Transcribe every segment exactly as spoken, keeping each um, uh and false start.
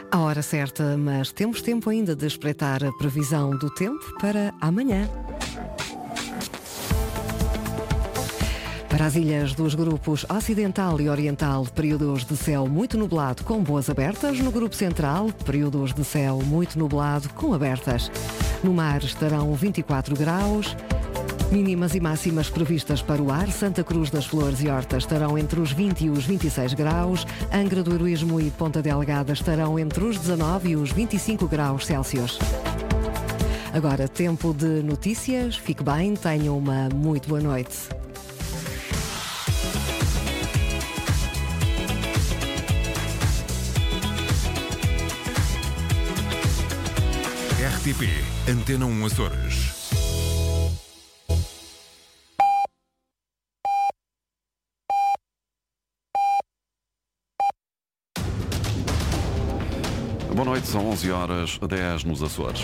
A hora certa, mas temos tempo ainda de espreitar a previsão do tempo para amanhã. Para as ilhas dos grupos Ocidental e Oriental, períodos de céu muito nublado com boas abertas. No grupo Central, períodos de céu muito nublado com abertas. No mar estarão vinte e quatro graus. Mínimas e máximas previstas para o ar. Santa Cruz das Flores e Hortas estarão entre os vinte e os vinte e seis graus. Angra do Heroísmo e Ponta Delgada estarão entre os dezanove e os vinte e cinco graus Celsius. Agora, tempo de notícias. Fique bem, tenham uma muito boa noite. R T P Antena um Açores. Boa noite, são onze horas e dez nos Açores.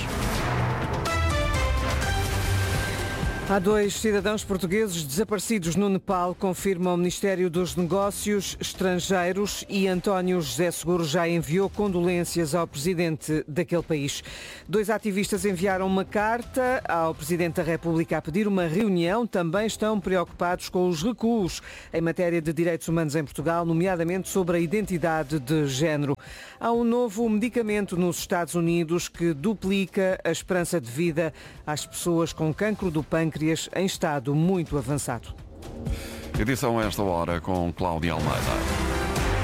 Há dois cidadãos portugueses desaparecidos no Nepal, confirma o Ministério dos Negócios Estrangeiros, e António José Seguro já enviou condolências ao presidente daquele país. Dois ativistas enviaram uma carta ao Presidente da República a pedir uma reunião. Também estão preocupados com os recuos em matéria de direitos humanos em Portugal, nomeadamente sobre a identidade de género. Há um novo medicamento nos Estados Unidos que duplica a esperança de vida às pessoas com cancro do pâncreas em estado muito avançado. Edição a esta hora com Cláudia Almeida.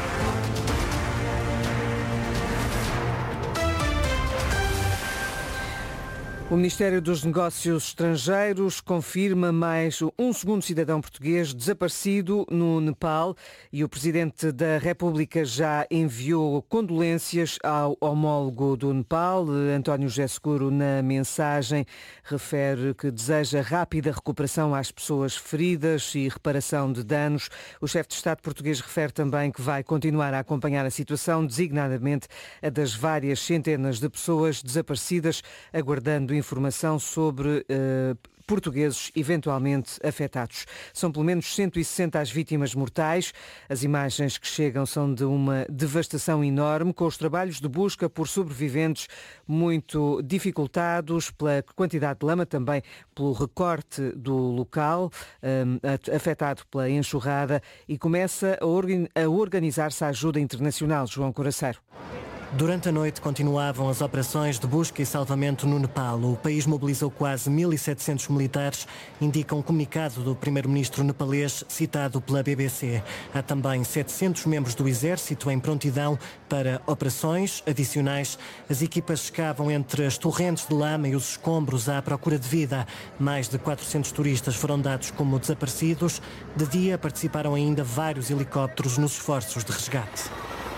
O Ministério dos Negócios Estrangeiros confirma mais um segundo cidadão português desaparecido no Nepal, e o Presidente da República já enviou condolências ao homólogo do Nepal. António José Seguro, na mensagem, refere que deseja rápida recuperação às pessoas feridas e reparação de danos. O chefe de Estado português refere também que vai continuar a acompanhar a situação, designadamente a das várias centenas de pessoas desaparecidas, aguardando informação sobre uh, portugueses eventualmente afetados. São pelo menos cento e sessenta as vítimas mortais. As imagens que chegam são de uma devastação enorme, com os trabalhos de busca por sobreviventes muito dificultados pela quantidade de lama, também pelo recorte do local um, afetado pela enxurrada, e começa a, organ- a organizar-se a ajuda internacional. João Coraceiro. Durante a noite continuavam as operações de busca e salvamento no Nepal. O país mobilizou quase mil e setecentos militares, indica um comunicado do primeiro-ministro nepalês citado pela B B C. Há também setecentos membros do exército em prontidão para operações adicionais. As equipas escavam entre as torrentes de lama e os escombros à procura de vida. Mais de quatrocentos turistas foram dados como desaparecidos. De dia participaram ainda vários helicópteros nos esforços de resgate.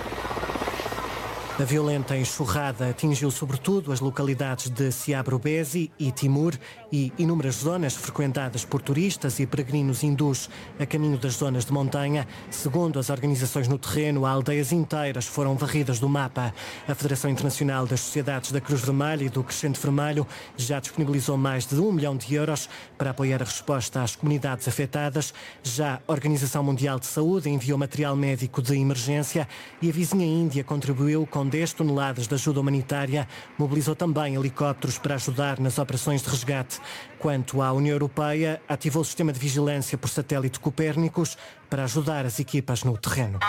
A violenta enxurrada atingiu sobretudo as localidades de Siabrobesi e Timur e inúmeras zonas frequentadas por turistas e peregrinos hindus a caminho das zonas de montanha. Segundo as organizações no terreno, aldeias inteiras foram varridas do mapa. A Federação Internacional das Sociedades da Cruz Vermelha e do Crescente Vermelho já disponibilizou mais de um milhão de euros para apoiar a resposta às comunidades afetadas. Já a Organização Mundial de Saúde enviou material médico de emergência e a vizinha Índia contribuiu com dez toneladas de ajuda humanitária, mobilizou também helicópteros para ajudar nas operações de resgate. Quanto à União Europeia, ativou o sistema de vigilância por satélite Copérnicos para ajudar as equipas no terreno.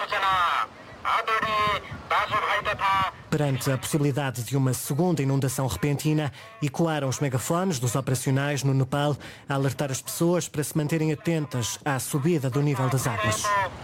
Perante a possibilidade de uma segunda inundação repentina, ecoaram os megafones dos operacionais no Nepal a alertar as pessoas para se manterem atentas à subida do nível das águas.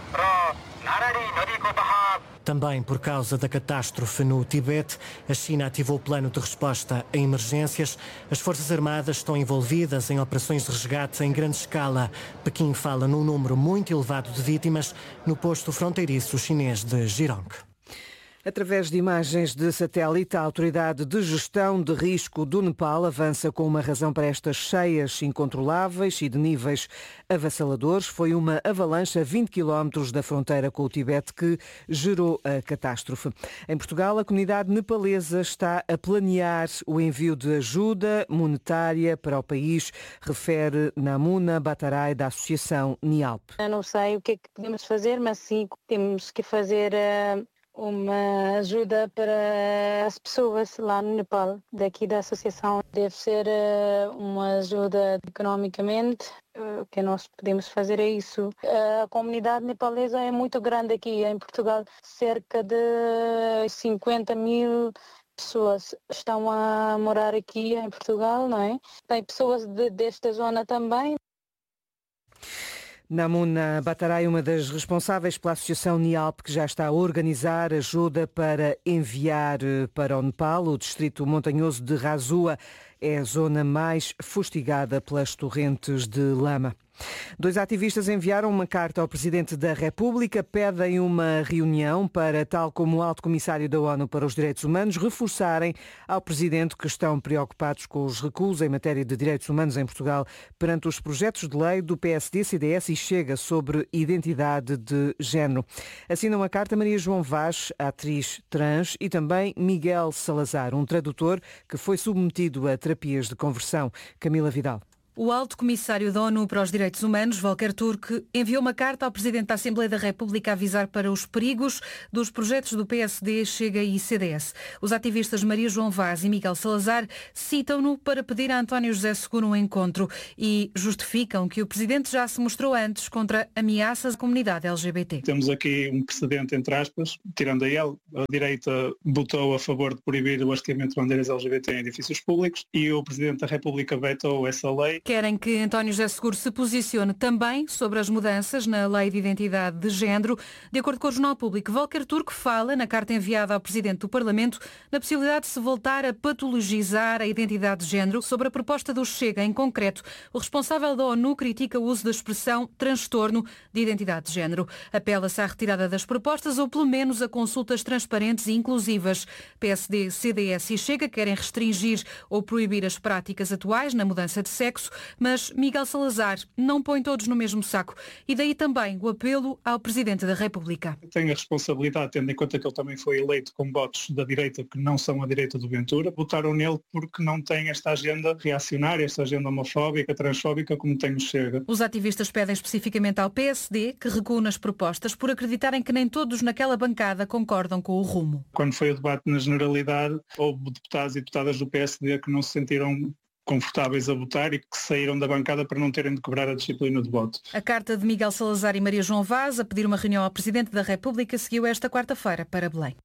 Também por causa da catástrofe no Tibete, a China ativou o plano de resposta a emergências. As Forças Armadas estão envolvidas em operações de resgate em grande escala. Pequim fala num número muito elevado de vítimas no posto fronteiriço chinês de Jirong. Através de imagens de satélite, a Autoridade de Gestão de Risco do Nepal avança com uma razão para estas cheias incontroláveis e de níveis avassaladores. Foi uma avalanche a vinte quilómetros da fronteira com o Tibete que gerou a catástrofe. Em Portugal, a comunidade nepalesa está a planear o envio de ajuda monetária para o país, refere Namuna Bataray, da Associação NIALP. Eu não sei o que é que podemos fazer, mas sim temos que fazer uh, uma ajuda para as pessoas lá no Nepal, daqui da associação. Deve ser uma ajuda economicamente. O que nós podemos fazer é isso. A comunidade nepalesa é muito grande aqui em Portugal, cerca de cinquenta mil pessoas estão a morar aqui em Portugal, não é? Tem pessoas de, desta zona também. Namuna Bataray, uma das responsáveis pela Associação NIALP, que já está a organizar ajuda para enviar para o Nepal. O distrito montanhoso de Razua é a zona mais fustigada pelas torrentes de lama. Dois ativistas enviaram uma carta ao Presidente da República, pedem uma reunião para, tal como o Alto Comissário da ONU para os Direitos Humanos, reforçarem ao Presidente que estão preocupados com os recuos em matéria de direitos humanos em Portugal perante os projetos de lei do P S D, C D S e Chega sobre identidade de género. Assinam a carta Maria João Vaz, atriz trans, e também Miguel Salazar, um tradutor que foi submetido a terapias de conversão. Camila Vidal. O Alto Comissário da ONU para os Direitos Humanos, Volker Turk, enviou uma carta ao Presidente da Assembleia da República a avisar para os perigos dos projetos do P S D, Chega e C D S. Os ativistas Maria João Vaz e Miguel Salazar citam-no para pedir a António José Seguro um encontro e justificam que o Presidente já se mostrou antes contra ameaças à comunidade L G B T. Temos aqui um precedente, entre aspas, tirando a ele, a direita votou a favor de proibir o hasteamento de bandeiras L G B T em edifícios públicos e o Presidente da República vetou essa lei. Querem que António José Seguro se posicione também sobre as mudanças na Lei de Identidade de Género. De acordo com o Jornal Público, Volker Turk fala, na carta enviada ao Presidente do Parlamento, na possibilidade de se voltar a patologizar a identidade de género. Sobre a proposta do Chega, em concreto, o responsável da ONU critica o uso da expressão transtorno de identidade de género. Apela-se à retirada das propostas ou, pelo menos, a consultas transparentes e inclusivas. P S D, C D S e Chega querem restringir ou proibir as práticas atuais na mudança de sexo, mas Miguel Salazar não põe todos no mesmo saco e daí também o apelo ao Presidente da República. Tem a responsabilidade, tendo em conta que ele também foi eleito com votos da direita que não são a direita do Ventura, votaram nele porque não tem esta agenda reacionária, esta agenda homofóbica, transfóbica como tem o Chega. Os ativistas pedem especificamente ao P S D que recua nas propostas por acreditarem que nem todos naquela bancada concordam com o rumo. Quando foi o debate na generalidade, houve deputados e deputadas do P S D que não se sentiram confortáveis a votar e que saíram da bancada para não terem de quebrar a disciplina de voto. A carta de Miguel Salazar e Maria João Vaz a pedir uma reunião ao Presidente da República seguiu esta quarta-feira para Belém.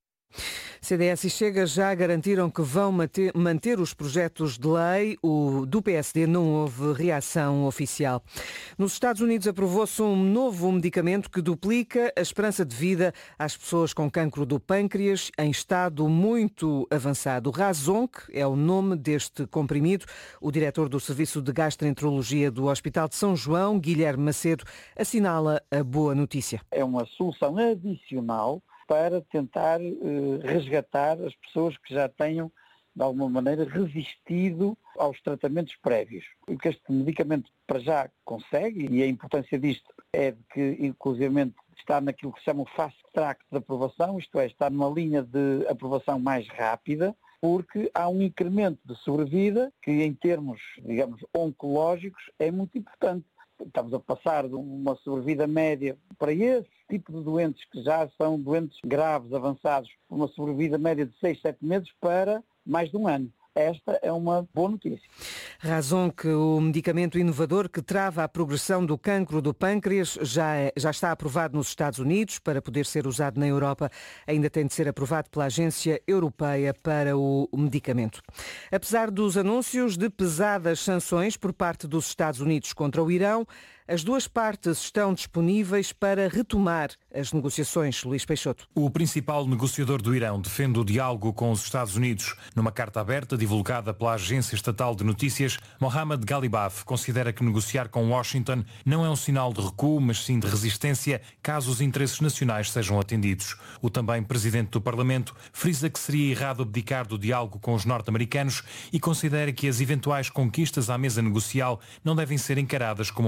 C D S e Chega já garantiram que vão manter, manter os projetos de lei. O do P S D não houve reação oficial. Nos Estados Unidos aprovou-se um novo medicamento que duplica a esperança de vida às pessoas com cancro do pâncreas em estado muito avançado. Razonk é o nome deste comprimido. O diretor do Serviço de Gastroenterologia do Hospital de São João, Guilherme Macedo, assinala a boa notícia. É uma solução adicional para tentar uh, resgatar as pessoas que já tenham, de alguma maneira, resistido aos tratamentos prévios. O que este medicamento para já consegue, e a importância disto é de que, inclusivamente, está naquilo que se chama o fast track de aprovação, isto é, está numa linha de aprovação mais rápida, porque há um incremento de sobrevida que, em termos, digamos, oncológicos, é muito importante. Estamos a passar de uma sobrevida média para esse tipo de doentes que já são doentes graves, avançados, uma sobrevida média de seis, sete meses para mais de um ano. Esta é uma boa notícia. Razão que o medicamento inovador que trava a progressão do cancro do pâncreas já, é, já está aprovado nos Estados Unidos. Para poder ser usado na Europa, ainda tem de ser aprovado pela Agência Europeia para o medicamento. Apesar dos anúncios de pesadas sanções por parte dos Estados Unidos contra o Irão, as duas partes estão disponíveis para retomar as negociações. Luís Peixoto. O principal negociador do Irão defende o diálogo com os Estados Unidos. Numa carta aberta divulgada pela Agência Estatal de Notícias, Mohammad Ghalibaf considera que negociar com Washington não é um sinal de recuo, mas sim de resistência, caso os interesses nacionais sejam atendidos. O também presidente do Parlamento frisa que seria errado abdicar do diálogo com os norte-americanos e considera que as eventuais conquistas à mesa negocial não devem ser encaradas como uma traição.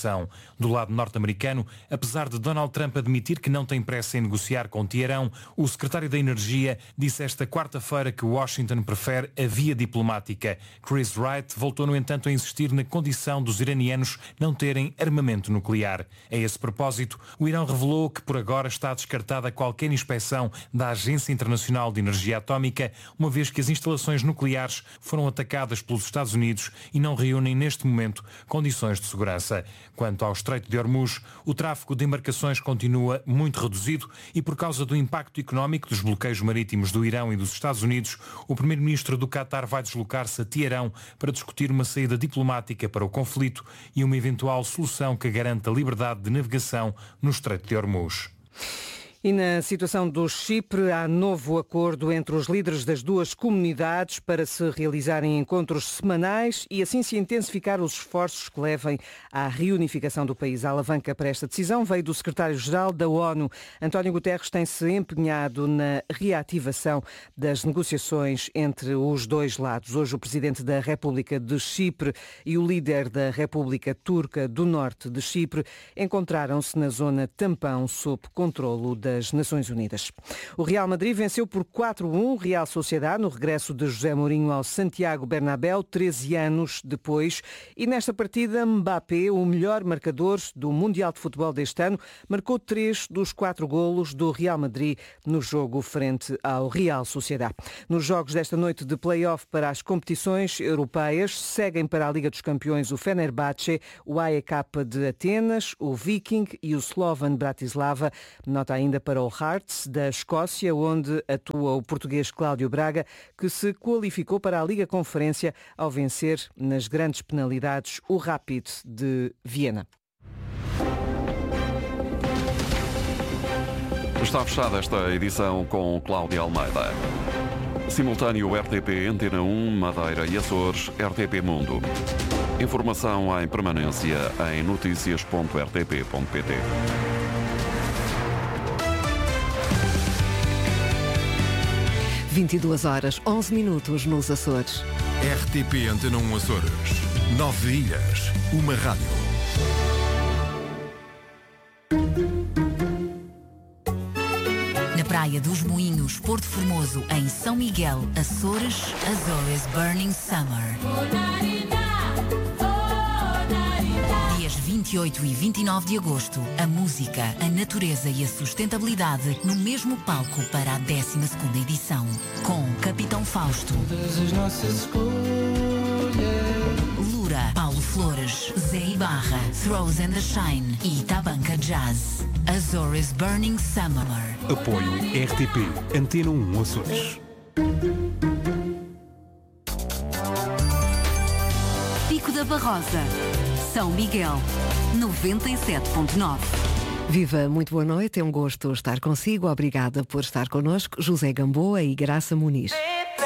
negociação. Do lado norte-americano, apesar de Donald Trump admitir que não tem pressa em negociar com Teherão, o secretário da Energia disse esta quarta-feira que Washington prefere a via diplomática. Chris Wright voltou, no entanto, a insistir na condição dos iranianos não terem armamento nuclear. A esse propósito, o Irão revelou que por agora está descartada qualquer inspeção da Agência Internacional de Energia Atómica, uma vez que as instalações nucleares foram atacadas pelos Estados Unidos e não reúnem neste momento condições de segurança. Quanto ao Estreito de Hormuz, o tráfego de embarcações continua muito reduzido e, por causa do impacto económico dos bloqueios marítimos do Irão e dos Estados Unidos, o primeiro-ministro do Qatar vai deslocar-se a Teherão para discutir uma saída diplomática para o conflito e uma eventual solução que garanta a liberdade de navegação no Estreito de Hormuz. E na situação do Chipre, há novo acordo entre os líderes das duas comunidades para se realizarem encontros semanais e assim se intensificar os esforços que levem à reunificação do país. A alavanca para esta decisão veio do secretário-geral da ONU. António Guterres tem-se empenhado na reativação das negociações entre os dois lados. Hoje o presidente da República de Chipre e o líder da República Turca do Norte de Chipre encontraram-se na zona tampão sob controlo da das Nações Unidas. O Real Madrid venceu por quatro a um Real Sociedade no regresso de José Mourinho ao Santiago Bernabéu, treze anos depois. E nesta partida, Mbappé, o melhor marcador do Mundial de Futebol deste ano, marcou três dos quatro golos do Real Madrid no jogo frente ao Real Sociedade. Nos jogos desta noite de play-off para as competições europeias, seguem para a Liga dos Campeões o Fenerbahçe, o A E K de Atenas, o Viking e o Slovan Bratislava. Nota ainda para o Hearts da Escócia, onde atua o português Cláudio Braga, que se qualificou para a Liga Conferência ao vencer nas grandes penalidades o Rapid de Viena. Está fechada esta edição com Cláudia Almeida. Simultâneo R T P, Antena um, Madeira e Açores, R T P Mundo. Informação em permanência em notícias ponto r t p ponto p t. vinte e duas horas, onze minutos nos Açores. R T P Antena um Açores. Nove ilhas, uma rádio. Na Praia dos Moinhos, Porto Formoso, em São Miguel, Açores, Azores Burning Summer. Dias vinte e oito e vinte e nove de agosto, a música, a natureza e a sustentabilidade no mesmo palco para a décima segunda edição. Com Capitão Fausto, Lura, Paulo Flores, Zé Ibarra, Throws and the Shine e Tabanca Jazz. Azores Burning Summer. Apoio R T P Antena um Açores. Pico da Barrosa, São Miguel, noventa e sete ponto nove. Viva, muito boa noite, é um gosto estar consigo. Obrigada por estar connosco, José Gamboa e Graça Muniz.